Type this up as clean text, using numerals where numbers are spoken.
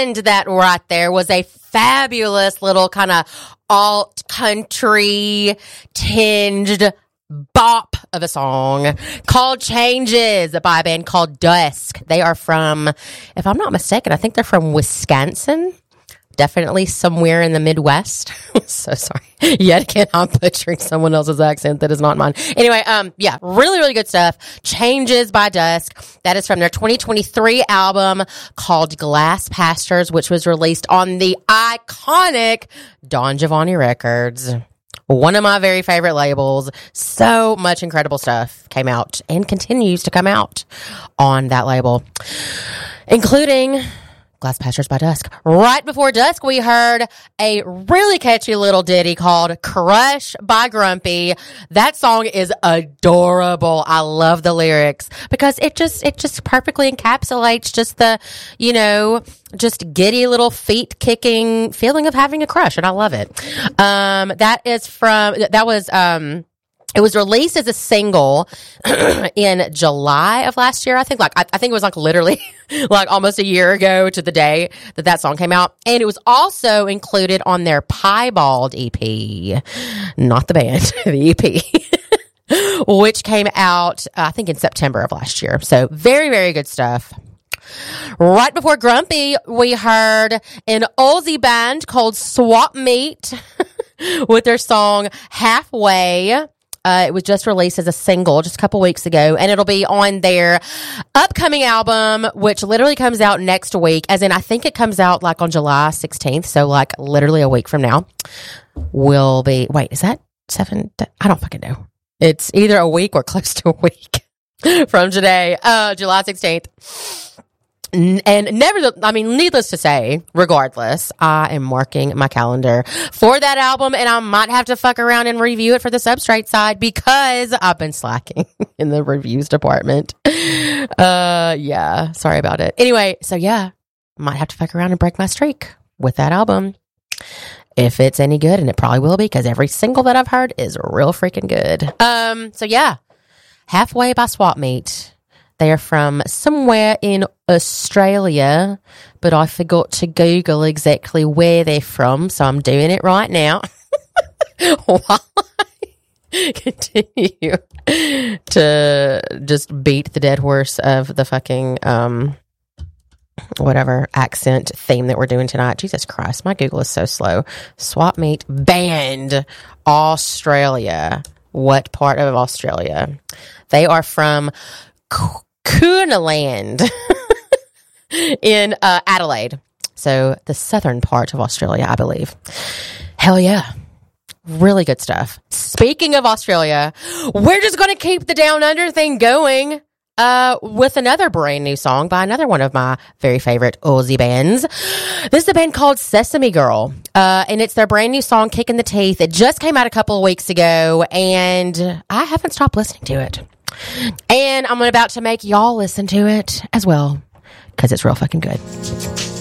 And that right there was a fabulous little kind of alt country tinged bop of a song called Changes by a band called Dusk. They are from, if I'm not mistaken, I think they're from Wisconsin. Definitely somewhere in the Midwest. So sorry. Yet again, I'm butchering someone else's accent that is not mine. Anyway, yeah, really, really good stuff. Changes by Dusk. That is from their 2023 album called Glass Pastures, which was released on the iconic Don Giovanni Records. One of my very favorite labels. So much incredible stuff came out and continues to come out on that label, including Glass Pastures by Dusk. Right before Dusk, we heard a really catchy little ditty called Crush by Grumpy. That song is adorable. I love the lyrics because it just perfectly encapsulates just the, just giddy little feet kicking feeling of having a crush. And I love it. It was released as a single in July of last year. I think it was literally almost a year ago to the day that song came out. And it was also included on their Piebald EP, not the band, the EP, which came out, I think in September of last year. So very, very good stuff. Right before Grumpy, we heard an Aussie band called Swap Meet with their song Halfway. It was just released as a single just a couple weeks ago, and it'll be on their upcoming album, which literally comes out next week, as in I think it comes out on July 16th, so literally a week from now will be, wait, is that 7? I don't fucking know. It's either a week or close to a week from today, July 16th. And needless to say, regardless, I am marking my calendar for that album, and I might have to fuck around and review it for the Substrate side because I've been slacking in the reviews department. Yeah, sorry about it. Anyway, so yeah, might have to fuck around and break my streak with that album. If it's any good, and it probably will be because every single that I've heard is real freaking good. So yeah, Halfway by Swap Meet. They are from somewhere in Australia, but I forgot to Google exactly where they're from, so I'm doing it right now. While I continue to just beat the dead horse of the fucking, whatever accent theme that we're doing tonight. Jesus Christ, my Google is so slow. Swap Meet band, Australia. What part of Australia? They are from Coonaland in Adelaide. So the southern part of Australia, I believe. Hell yeah. Really good stuff. Speaking of Australia, we're just going to keep the Down Under thing going with another brand new song by another one of my very favorite Aussie bands. This is a band called Sesame Girl, and it's their brand new song, Kicking the Teeth. It just came out a couple of weeks ago, and I haven't stopped listening to it. And I'm about to make y'all listen to it as well, because it's real fucking good.